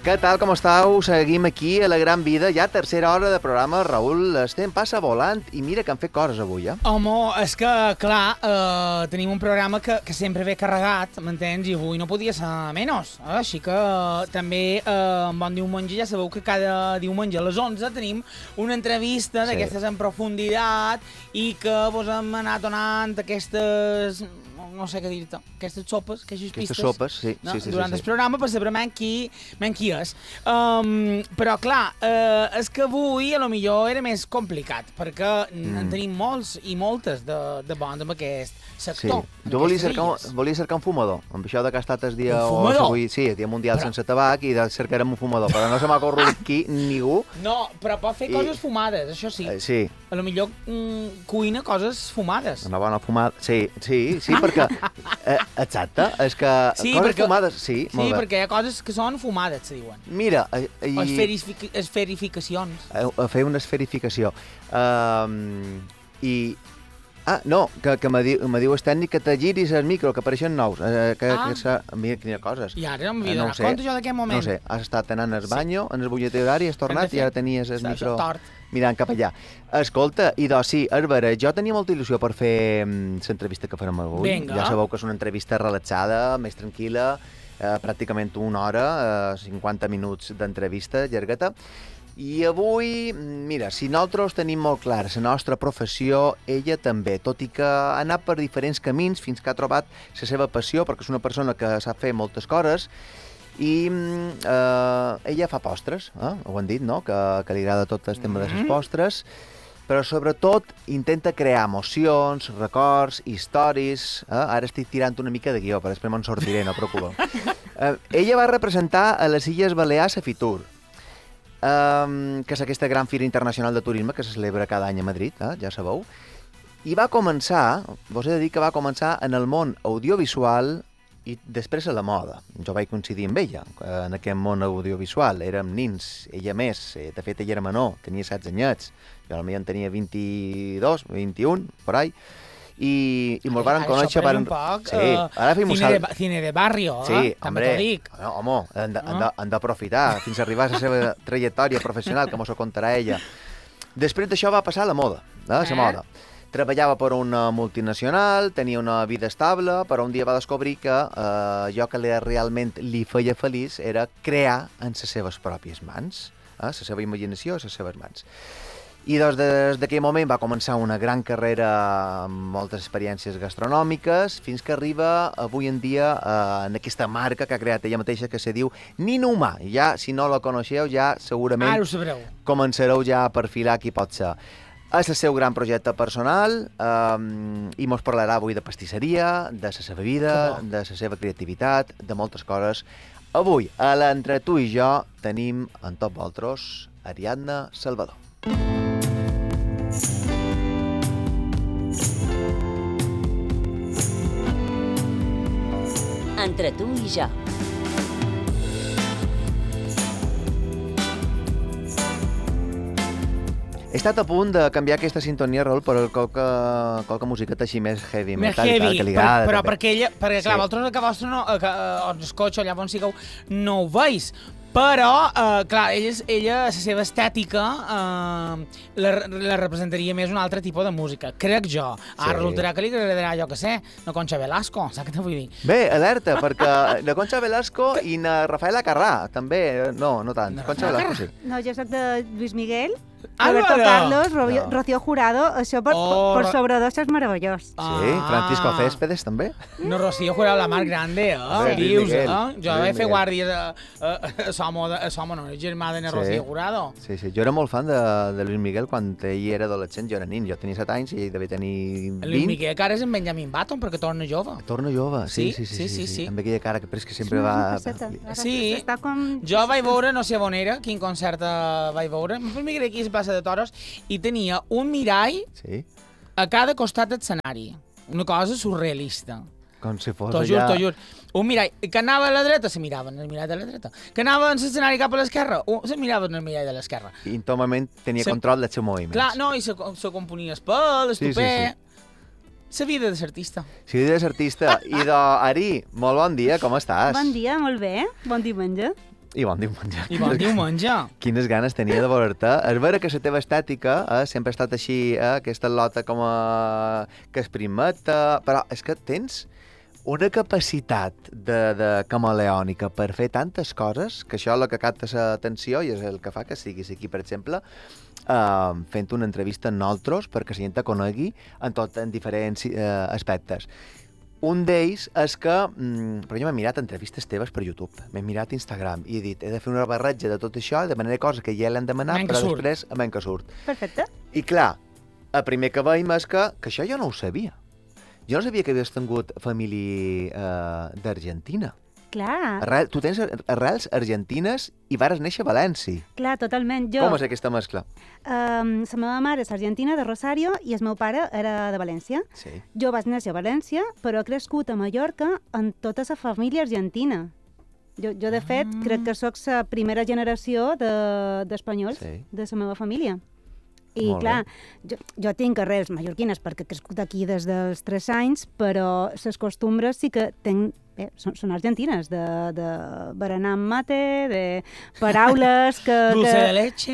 Què tal, com estàu? Seguim aquí a la Gran Vida, ja tercera hora de programa. Raül, el temps passa volant i mira que han fet coses avui, Home, és que, clar, tenim un programa que sempre ve carregat, m'entens? I avui no podia ser menys. Així que també en Bon Diumenge ja sabeu que cada diumenge a les 11 tenim una entrevista d'aquestes en profunditat i que vos hem anat donant aquestes... no sé què dir-te, aquestes sopes, aquestes pistes. Aquestes sopes, sí. Durant el programa per saber qui és. Però, clar, és que avui a lo millor era més complicat, perquè en tenim molts i moltes de bons en aquest sector. Sí. Jo volia cercar un fumador, amb això que ha estat el dia... Un fumador? Avui, sí, el dia mundial sense tabac, i cercarem un fumador, però no se m'ha corregut aquí ningú. No, però pot fer coses fumades, això sí. Sí. A lo millor cuina coses fumades. Una bona fumada, sí, perquè... exacte, és que coses fumades, sí, molt bé. Sí, perquè hi ha coses que són fumades, se diuen. Mira... O esferificacions. Fer una esferificació. No, que me diu el tècnic que te giris el micro, que apareixen nous. Mira quines coses. I ara no m'havia donat compte jo d'aquest moment. No sé, has estat anant al banyo, en el butlletí horari, has tornat i ara tenies el micro mirant cap allà. Escolta, i doncs sí, és vera, jo tenia molta il·lusió per fer l'entrevista que farem avui. Ja sabeu que és una entrevista relaxada, més tranquil·la, pràcticament una hora, 50 minuts d'entrevista, llargueta. I avui, mira, si nosaltres tenim molt clar la nostra professió, ella també, tot i que ha anat per diferents camins fins que ha trobat la seva passió, perquè és una persona que sap fer moltes coses, i ella fa postres, ho han dit, no?, que li agrada tot el tema de les postres, però sobretot intenta crear emocions, records, històries. Ara estic tirant una mica de guió, però després me'n sortiré, no preocupeu. Ella va representar a les Illes Balears a Fitur, que és aquesta gran fira internacional de turisme que se celebra cada any a Madrid, ja sabeu. I va començar, vos he de dir que va començar en el món audiovisual i després a la moda. Jo vaig coincidir amb ella en aquest món audiovisual. Érem nins, ella més, de fet ella era menor, tenia 16 anyets, jo potser en tenia 22, 21, por ahí. I mos varen conèixer... Això un poc cine de barrio, sí, com t'ho dic. Home, han d'aprofitar fins a arribar a la seva trajectòria professional, que mos ho contarà ella. Després d'això va passar a la moda, la moda. Treballava per una multinacional, tenia una vida estable, però un dia va descobrir que allò que realment li feia feliç era crear en les seves pròpies mans, la seva imaginació a les seves mans. I doncs des d'aquell moment va començar una gran carrera amb moltes experiències gastronòmiques fins que arriba avui en dia en aquesta marca que ha creat ella mateixa que se diu Nino Humà. Ja, si no la coneixeu, ja segurament començareu ja a perfilar qui pot ser. És el seu gran projecte personal i mos parlarà avui de pastisseria, de la seva vida, de la seva creativitat, de moltes coses. Avui, a l'Entre tu i jo, tenim en tots vosaltres Ariadna Salvador. Entre tu i jo. He estat a punt de canviar aquesta sintonia, Raül, per qualque musiqueta així més heavy metal, que li agrada. Però perquè clar, vosaltres que vostre no, on escolxo, allà on sigueu, no ho veus. Però, clar, ella, la seva estètica, la representaria més un altre tipus de música, crec jo. Ara resultarà que li agradarà, jo que sé, la Concha Velasco, saps què te vull dir? Bé, alerta, perquè la Concha Velasco i la Rafaela Carrà, també, no tant. Concha Velasco, sí. No, jo soc de Luis Miguel, Roberto Carlos, Rocío Jurado, això per sobredosis és meravellós. Sí, Francisco Céspedes, també. No, Rocío Jurado, la Mar Grande, dius, jo vaig fer guàrdies a Somo, no, germà de Rocío Jurado. Sí, jo era molt fan de Luis Miguel quan ell era adolescent, jo era nin, jo tenia 7 anys i ell devia tenir 20. Luis Miguel que ara és en Benjamin Button perquè torna jove. Torna jove, sí. Amb aquella cara que sempre va... Sí, jo vaig veure, no sé on era, quin concert vaig veure, m'immigré aquí a Plaça de Toros i tenia un mirall a cada costat de l'escenari. Una cosa surrealista. Com si fos t'ho jur. Un mirall que anava a la dreta, se mirava en el mirall de la dreta. Que anava en l'escenari cap a l'esquerra, se mirava en el mirall de l'esquerra. Íntimament tenia control dels seus moviments. Clar, no, i se componia el pèl, el tupè... La vida de l'artista. La vida de l'artista. I Ari, molt bon dia, com estàs? Bon dia, molt bé. Bon diumenge. I bon diumenge. I bon diumenge. Quines ganes tenia de veure-te. És vera que la teva estètica sempre ha estat així, aquesta lota com que es primeta, però és que tens una capacitat de camaleònica per fer tantes coses que això és el que capta l'atenció i és el que fa que siguis aquí, per exemple, fent una entrevista amb nosaltres perquè la gent te conegui en diferents aspectes. Un d'ells és que, perquè jo m'he mirat entrevistes teves per YouTube, m'he mirat Instagram i he dit, he de fer una barreja de tot això, de manera cosa que ja l'hem demanat, però després a que surt. Perfecte. I clar, el primer que veiem és que això jo no ho sabia. Jo no sabia que havies tingut família d'Argentina. Clar. Tu tens arrels argentines i vares néixer a València. Clar, totalment. Com és aquesta mescla? La meva mare és argentina, de Rosario, i el meu pare era de València. Sí. Jo vaig néixer a València, però he crescut a Mallorca amb tota la família argentina. Jo de fet, crec que sóc la primera generació d'espanyols de la meva família. I clar, jo tinc arrels mallorquines perquè he crescut aquí des dels 3 anys, però les costumbres sí que tenc... són argentines, de berenar amb mate, de paraules que... Dulce de leche...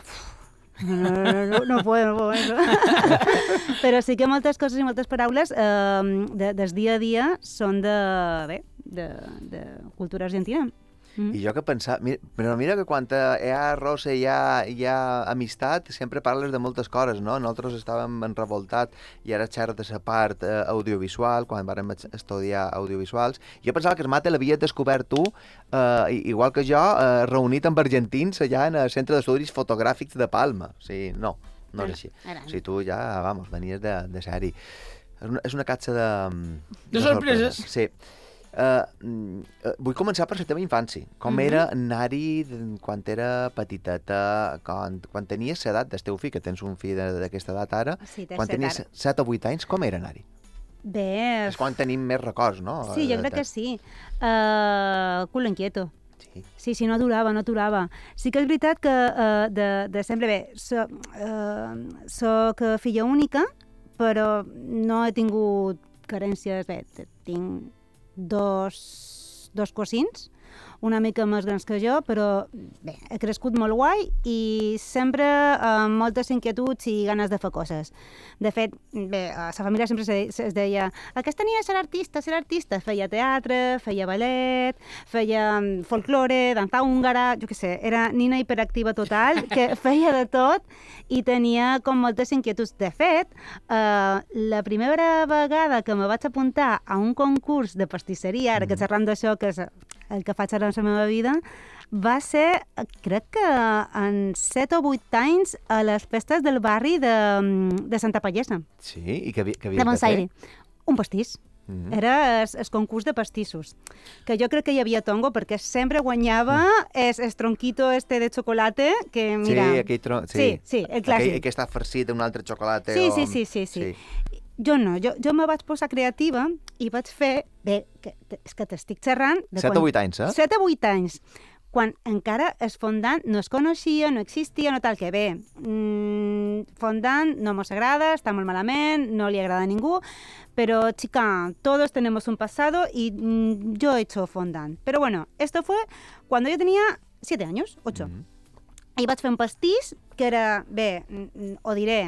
No puedo. Però sí que moltes coses i moltes paraules del dia a dia són de cultura argentina. I jo que pensava... Però mira que quan hi ha roça i hi ha amistat, sempre parles de moltes coses, no? Nosaltres estàvem revoltats i ara xerres de la part audiovisual, quan vàrem estudiar audiovisuals. Jo pensava que el mate l'havies descobert tu, igual que jo, reunit amb argentins allà en el Centre d'Estudis Fotogràfics de Palma. O sigui, no és així. O sigui, tu ja, venies de sèrie. És una catxa de sorpreses. Sí. Vull començar per la teva infància. Com era anar-hi quan era petiteta, quan tenies l'edat del teu fill, que tens un fill d'aquesta edat ara, quan tenies 7 o 8 anys, com era anar-hi? Bé... És quan tenim més records, no? Sí, jo crec que sí. Culo inquieto. Sí, no aturava. Sí que és veritat que de sempre bé, soc filla única, però no he tingut carències. Bé, tinc dos cosins, una mica més grans que jo, però bé, he crescut molt guai i sempre amb moltes inquietuds i ganes de fer coses. De fet, bé, a la família sempre es deia aquesta nina serà artista. Feia teatre, feia ballet, feia folklore, danza húngara, jo què sé, era nina hiperactiva total, que feia de tot i tenia com moltes inquietuds. De fet, la primera vegada que me vaig apuntar a un concurs de pastisseria, ara que xerram d'això, que és el que faig ara en la meva vida, va ser, crec que en 7 o 8 anys a les festes del barri de Santa Pallesa. Sí? I què havies de fer? Un pastís. Era el concurs de pastissos, que jo crec que hi havia tongo perquè sempre guanyava el tronquito de xocolate, que mira... Sí, aquell tronc... Sí, el clàssic. Aquell que està farcit d'un altre xocolate. Sí. Jo no, jo me vaig posar creativa i vaig fer... Bé, és que t'estic xerrant... 7 o 8 anys, 7 o 8 anys. Quan encara el fondant no es coneixia, no existia, no tal que bé. Fondant no mos agrada, està molt malament, no li agrada a ningú, pero chica, todos tenemos un pasado y yo he hecho fondant. Pero bueno, esto fue cuando yo tenía 7 años, 8. I vaig fer un pastís que era, bé, ho diré,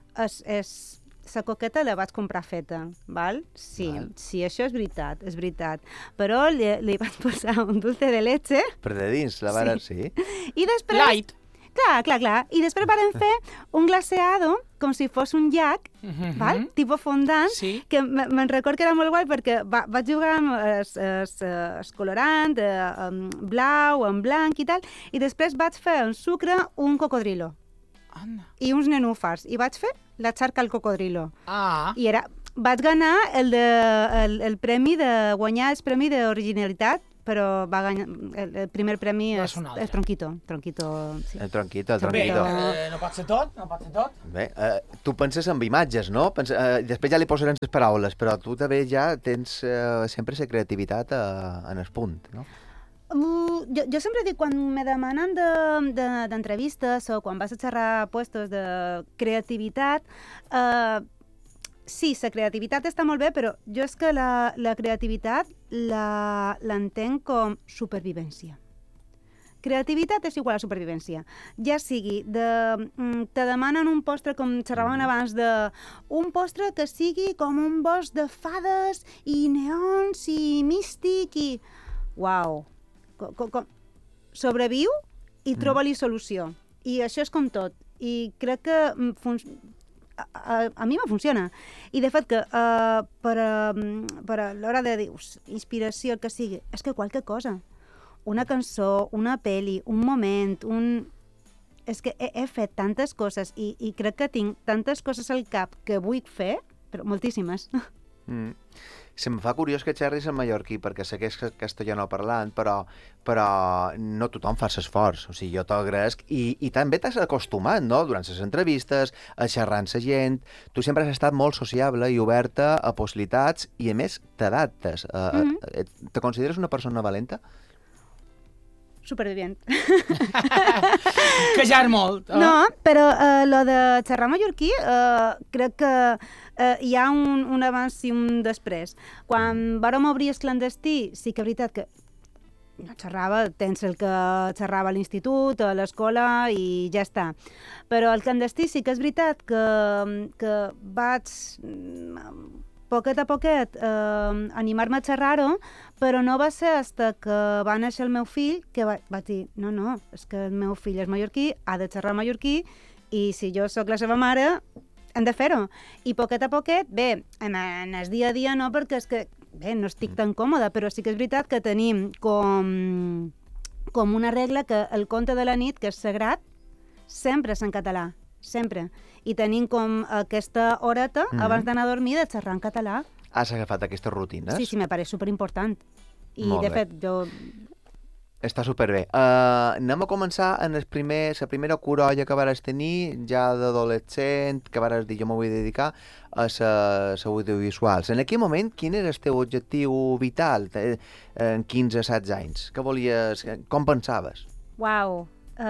la coqueta la vaig comprar feta, val? Sí, això és veritat. Però li vaig posar un dulce de leche. Per de dins, la vara, sí. I després... Light. Clar. I després vam fer un glaseado com si fos un llac, val? Tipus fondant, que me'n record que era molt guai perquè vaig jugar amb el colorant, blau, en blanc i tal, i després vaig fer en sucre un cocodrilo. I uns nenúfars. I vaig fer la xarca al cocodrilo. I vaig guanyar el premi de guanyar el premi d'originalitat, però va guanyar el primer premi el tronquito. Sí. El tronquito. Bé, no pot ser tot. Bé, tu penses en imatges, no? Després ja li posarem les paraules, però tu també ja tens sempre la creativitat en el punt, no? Jo sempre dic, quan me demanen d'entrevistes o quan vas a xerrar puestos de creativitat, sí, la creativitat està molt bé, però jo és que la creativitat l'entenc com supervivència. creativitat és igual a supervivència. Ja sigui, te demanen un postre, com xerràvem abans, un postre que sigui com un bosc de fades i neons i místic i... Uau! Sobreviu i troba-li solució. I això és com tot. I crec que a mi me funciona. I de fet que per a l'hora de dir inspiració, el que sigui, és que qualque cosa. Una cançó, una pel·li, un moment, és que he fet tantes coses i crec que tinc tantes coses al cap que vull fer, però moltíssimes. Se'm fa curiós que xerris en mallorquí, perquè sé que és castellano parlant, però no tothom fa l'esforç. O sigui, jo t'agraesc i també t'has acostumat, no?, durant les entrevistes, a xerrar amb la gent. Tu sempre has estat molt sociable i oberta a possibilitats i, a més, t'adaptes. Te consideres una persona valenta? Supervivient. Que ja és molt. No, però lo de xerrar mallorquí crec que hi ha un abans i un després. Quan vàrem obrir el clandestí, sí que és veritat que no xerrava, tens el que xerrava a l'institut, a l'escola i ja està. Però el clandestí sí que és veritat que vaig poquet a poquet animar-me a xerrar-ho, però no va ser fins que va néixer el meu fill que vaig dir, no, és que el meu fill és mallorquí, ha de xerrar mallorquí i si jo sóc la seva mare hem de fer-ho. I poquet a poquet, bé, en el dia a dia no, perquè és que, bé, no estic tan còmoda, però sí que és veritat que tenim com una regla que el conte de la nit, que és sagrat, sempre és en català, sempre. I tenim com aquesta horeta abans d'anar a dormir de xerrar en català. Has agafat aquestes rutines? Sí, me pareix superimportant. I, de fet, jo... Està superbé. Anem a començar en la primera corolla que vares tenir, ja d'adolescent, que vares dir, jo m'ho vull dedicar a les audiovisuals. En aquell moment, quin era el teu objectiu vital en 15-16 anys? Què volies... Com pensaves? Uau!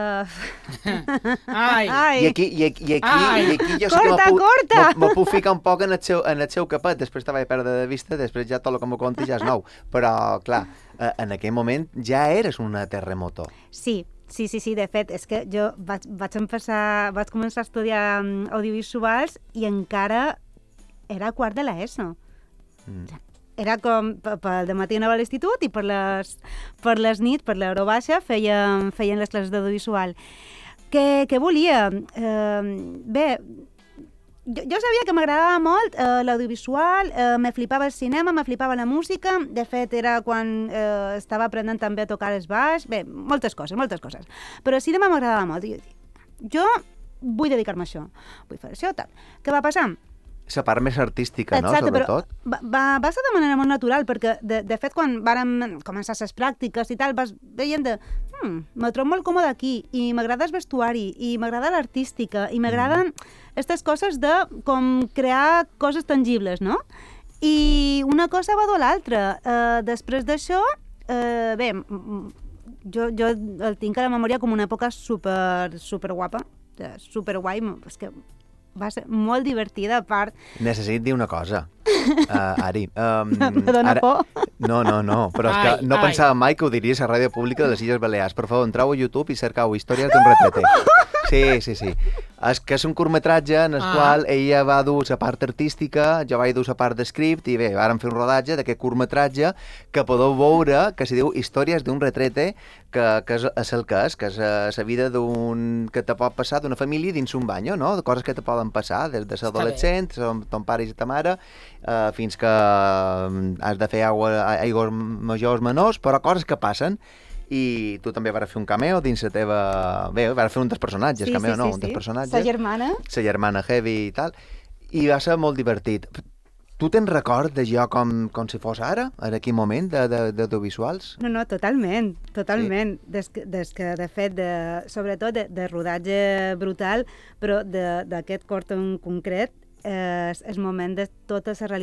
Ai. I aquí jo corta! Me puc ficar un poc en el seu capet, després te vaig perdre de vista, després ja tot el que m'ho conti ja és nou, però clar, en aquell moment ja eres una terremoto. Sí, de fet, és que jo vaig començar a estudiar audiovisuals i encara era quart de l'ESO. Era com, de matí anava a l'institut i per les nits, per l'hora baixa, feien les classes d'audiovisual. Què volia? Bé, jo sabia que m'agradava molt l'audiovisual, me flipava el cinema, me flipava la música, de fet era quan estava aprenent també a tocar el baix, bé, moltes coses. Però el cinema m'agradava molt. Jo vull dedicar-me a això, vull fer això, tal. Què va passar? La part més artística, exacte, no? Sobretot. Va ser de manera molt natural, perquè, de fet, quan vàrem començar les pràctiques i tal, vas veient me trobo molt còmode aquí, i m'agrada el vestuari, i m'agrada l'artística, i m'agraden aquestes coses de com crear coses tangibles, no? I una cosa va dur l'altra. Després d'això, bé, jo el tinc a la memòria com una època super guapa, super guai, és que va ser molt divertida, a part... Necessito dir una cosa, Ari. Me dóna por. No, però és que no pensava mai que ho diries a Ràdio Pública de les Illes Balears. Per favor, entreu a YouTube i cercau Històries d'un retrater. Sí. És que és un curtmetratge en el qual ella va dur la part artística, jo vaig dur la part de script, i bé, vàrem fer un rodatge d'aquest curtmetratge que podeu veure, que s'hi diu Històries d'un retrete, que és el que és la vida que te pot passar d'una família dins un bany, no? De coses que te poden passar, des de ser adolescent, amb ton pare i ta mare, fins que has de fer aigües majors menors, però coses que passen. I tu també vas fer un cameo dins la teva... Bé, vas fer un dels personatges, cameo no, un dels personatges. Sa germana. Sa germana heavy i tal. I va ser molt divertit. Tu tens record de jo com si fos ara, en aquell moment, d'audiovisuals? No, totalment. Sí. Des que, de fet, sobretot de rodatge brutal, però d'aquest cort en concret, és el moment de tota la realitat